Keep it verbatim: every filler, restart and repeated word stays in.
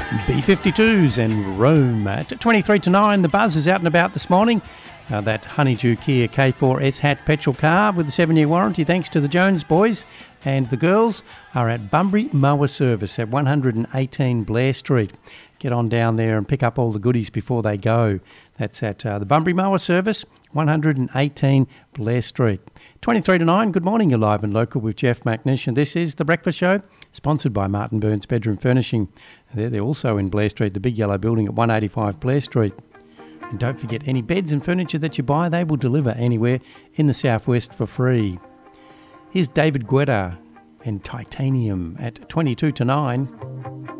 B fifty-twos and Rome. At twenty-three to nine, the buzz is out and about this morning. Uh, that Honeydew Kia K four S Hat petrol car with a seven-year warranty, thanks to the Jones boys. And the girls are at Bunbury Mower Service at one eighteen Blair Street. Get on down there and pick up all the goodies before they go. That's at uh, the Bunbury Mower Service, one eighteen Blair Street. twenty-three to nine, good morning, you're live and local with Jeff McNish, and this is The Breakfast Show, sponsored by Martin Burns Bedroom Furnishing. They're, they're also in Blair Street, the big yellow building at one eighty-five Blair Street. And don't forget, any beds and furniture that you buy, they will deliver anywhere in the southwest for free. Here's David Guetta and Titanium at twenty-two to nine.